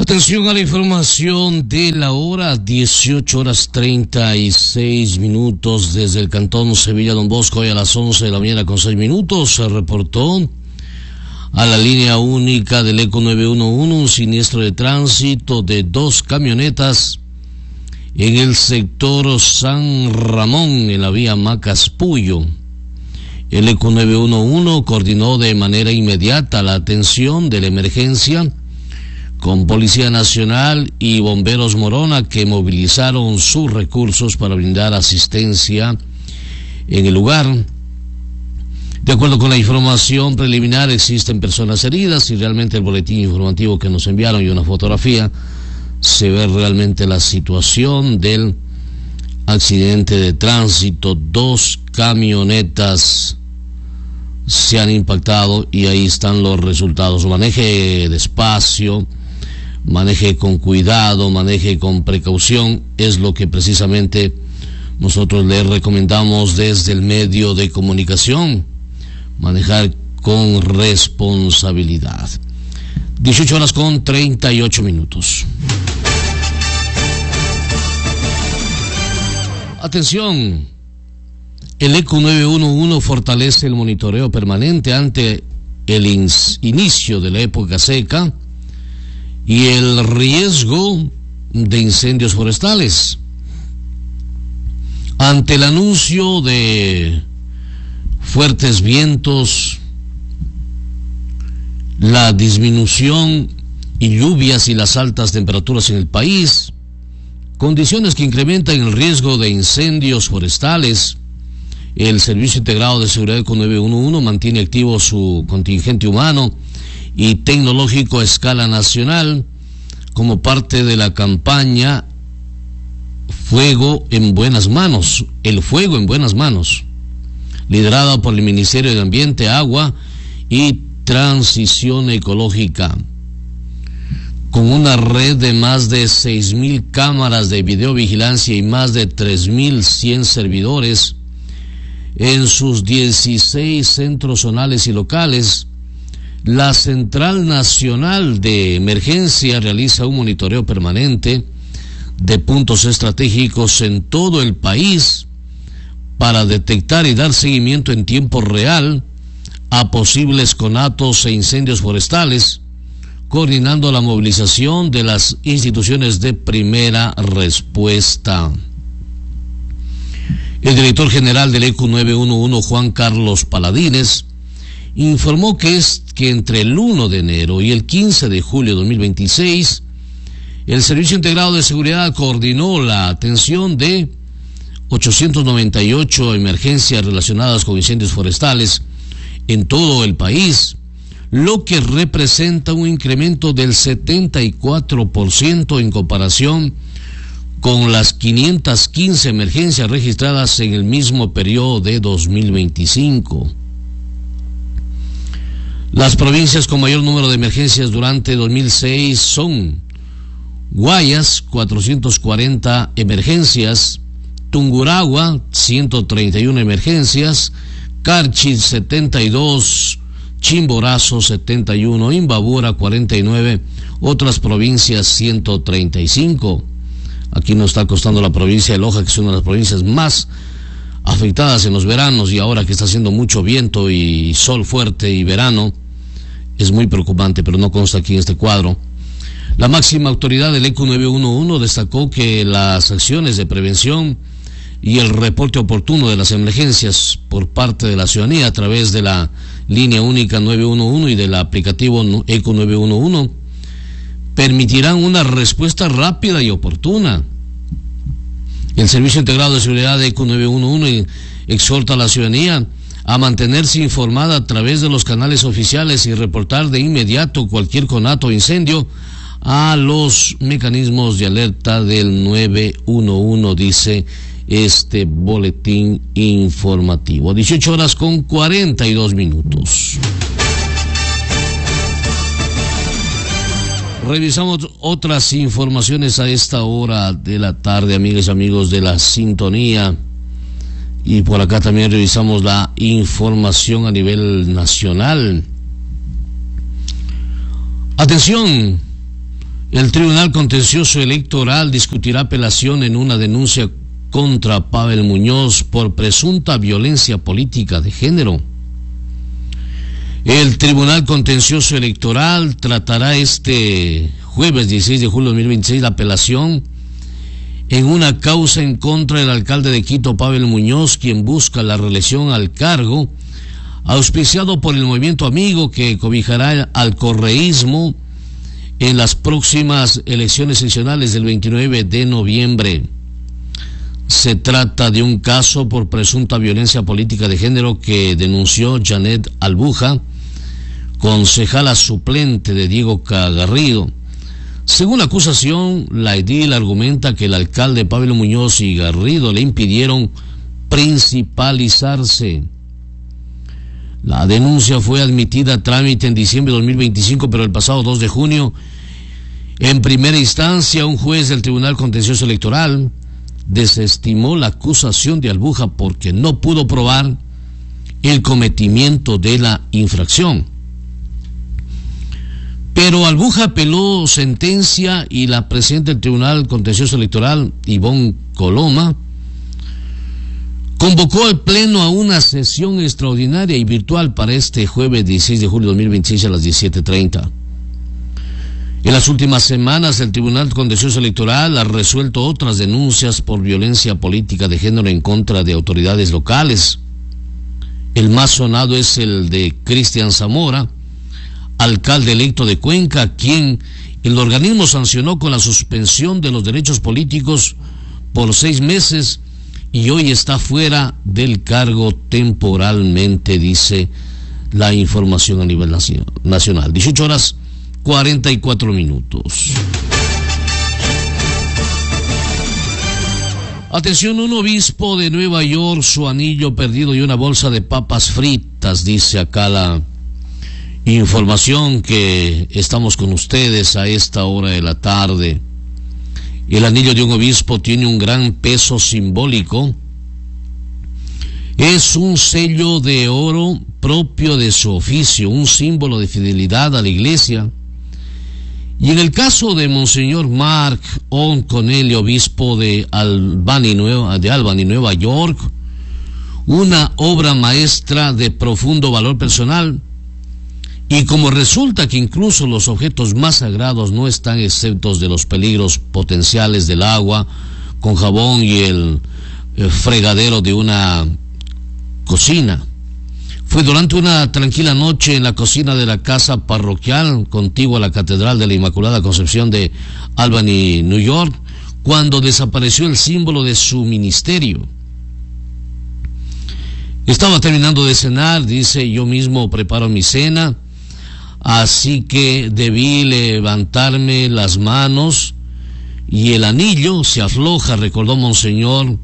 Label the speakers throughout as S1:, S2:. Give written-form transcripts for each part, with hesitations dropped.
S1: Atención a la información de la hora, 18:36 desde el cantón Sevilla Don Bosco, hoy a las 11 de la mañana con 6 minutos, se reportó a la línea única del ECO 911 un siniestro de tránsito de 2 camionetas en el sector San Ramón, en la vía Macaspuyo. El ECO 911 coordinó de manera inmediata la atención de la emergencia con Policía Nacional y Bomberos Morona, que movilizaron sus recursos para brindar asistencia en el lugar. De acuerdo con la información preliminar, existen personas heridas y realmente el boletín informativo que nos enviaron y una fotografía se ve realmente la situación del accidente de tránsito. 2 camionetas se han impactado y ahí están los resultados. Maneje despacio, maneje con cuidado, maneje con precaución, es lo que precisamente nosotros le recomendamos desde el medio de comunicación, manejar con responsabilidad. 18:38. Atención, el ECO 911 fortalece el monitoreo permanente ante el inicio de la época seca y el riesgo de incendios forestales. Ante el anuncio de fuertes vientos, la disminución y lluvias y las altas temperaturas en el país, condiciones que incrementan el riesgo de incendios forestales, el Servicio Integrado de Seguridad ECO 911 mantiene activo su contingente humano y tecnológico a escala nacional como parte de la campaña Fuego en Buenas Manos, el Fuego en Buenas Manos, liderada por el Ministerio de Ambiente, Agua y Transición Ecológica, con una red de más de 6,000 cámaras de videovigilancia y más de 3,100 servidores en sus 16 centros zonales y locales. La Central Nacional de Emergencia realiza un monitoreo permanente de puntos estratégicos en todo el país para detectar y dar seguimiento en tiempo real a posibles conatos e incendios forestales, coordinando la movilización de las instituciones de primera respuesta. El director general del ECO 911, Juan Carlos Paladines, informó que entre el 1 de enero y el 15 de julio de 2026, el Servicio Integrado de Seguridad coordinó la atención de 898 emergencias relacionadas con incendios forestales en todo el país, lo que representa un incremento del 74% en comparación con las 515 emergencias registradas en el mismo periodo de 2025. Las provincias con mayor número de emergencias durante 2006 son Guayas, 440 emergencias, Tungurahua, 131 emergencias, Carchi, 72, Chimborazo, 71, Imbabura, 49, otras provincias, 135. Aquí nos está costando la provincia de Loja, que es una de las provincias más afectadas en los veranos, y ahora que está haciendo mucho viento y sol fuerte y verano, es muy preocupante, pero no consta aquí en este cuadro. La máxima autoridad del ECO 911 destacó que las acciones de prevención y el reporte oportuno de las emergencias por parte de la ciudadanía a través de la línea única 911 y del aplicativo ECO 911 permitirán una respuesta rápida y oportuna. El Servicio Integrado de Seguridad de ECO 911 exhorta a la ciudadanía a mantenerse informada a través de los canales oficiales y reportar de inmediato cualquier conato o incendio a los mecanismos de alerta del 911, dice este boletín informativo. 18:42. Revisamos otras informaciones a esta hora de la tarde, amigas y amigos de la sintonía. Y por acá también revisamos la información a nivel nacional. Atención, El Tribunal Contencioso Electoral discutirá apelación en una denuncia contra Pavel Muñoz por presunta violencia política de género. El Tribunal Contencioso Electoral tratará este jueves 16 de julio de 2026 la apelación en una causa en contra del alcalde de Quito, Pavel Muñoz, quien busca la reelección al cargo, auspiciado por el Movimiento Amigo, que cobijará al correísmo en las próximas elecciones seccionales del 29 de noviembre. Se trata de un caso por presunta violencia política de género que denunció Janet Albuja, concejala suplente de Diego Garrido. Según la acusación, la edil argumenta que el alcalde Pavel Muñoz y Garrido le impidieron principalizarse. La denuncia fue admitida a trámite en diciembre de 2025, pero el pasado 2 de junio, en primera instancia, un juez del Tribunal Contencioso Electoral desestimó la acusación de Albuja porque no pudo probar el cometimiento de la infracción. Pero Albuja apeló sentencia y la presidenta del Tribunal Contencioso Electoral, Ivonne Coloma, convocó al Pleno a una sesión extraordinaria y virtual para este jueves 16 de julio de 2026 a las 17:30. En las últimas semanas, el Tribunal Contencioso Electoral ha resuelto otras denuncias por violencia política de género en contra de autoridades locales. El más sonado es el de Cristian Zamora, alcalde electo de Cuenca, quien el organismo sancionó con la suspensión de los derechos políticos por 6 meses y hoy está fuera del cargo temporalmente, dice la información a nivel nacional. 18:44. Atención, un obispo de Nueva York, su anillo perdido y una bolsa de papas fritas, dice acá la información que estamos con ustedes a esta hora de la tarde. El anillo de un obispo tiene un gran peso simbólico. Es un sello de oro propio de su oficio, un símbolo de fidelidad a la iglesia. Y en el caso de Monseñor Mark O'Connell, obispo de Albany, Nueva York, una obra maestra de profundo valor personal. Y como resulta que incluso los objetos más sagrados no están exentos de los peligros potenciales del agua con jabón y el fregadero de una cocina. Fue durante una tranquila noche en la cocina de la casa parroquial contigua a la Catedral de la Inmaculada Concepción de Albany, New York, cuando desapareció el símbolo de su ministerio. Estaba terminando de cenar, dice, yo mismo preparo mi cena, así que debí levantarme las manos y el anillo se afloja, recordó Monseñor.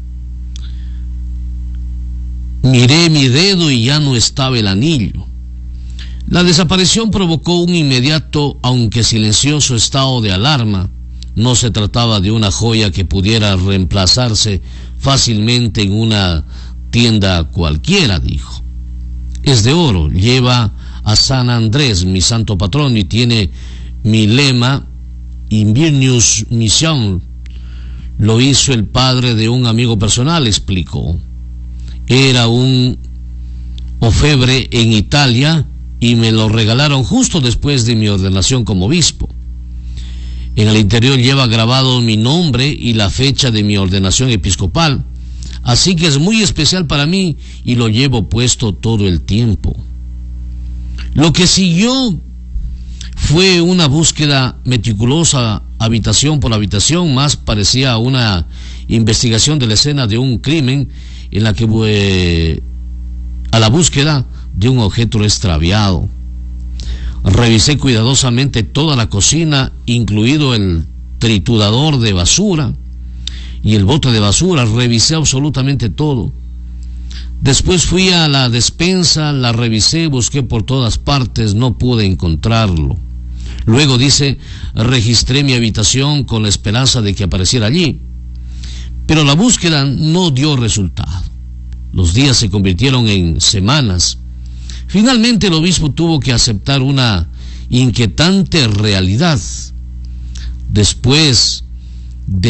S1: Miré mi dedo y ya no estaba el anillo. La desaparición provocó un inmediato, aunque silencioso, estado de alarma. No se trataba de una joya que pudiera reemplazarse fácilmente en una tienda cualquiera, dijo. Es de oro, lleva a San Andrés, mi santo patrón, y tiene mi lema, Invictus Mission. Lo hizo el padre de un amigo personal, explicó. Era un orfebre en Italia y me lo regalaron justo después de mi ordenación como obispo. En el interior lleva grabado mi nombre y la fecha de mi ordenación episcopal, así que es muy especial para mí y lo llevo puesto todo el tiempo. Lo que siguió fue una búsqueda meticulosa, habitación por habitación, más parecía una investigación de la escena de un crimen en la que a la búsqueda de un objeto extraviado. Revisé cuidadosamente toda la cocina, incluido el triturador de basura y el bote de basura. Revisé absolutamente todo. Después fui a la despensa, la revisé, busqué por todas partes, no pude encontrarlo. Luego, dice, registré mi habitación con la esperanza de que apareciera allí. Pero la búsqueda no dio resultado. Los días se convirtieron en semanas. Finalmente el obispo tuvo que aceptar una inquietante realidad. Después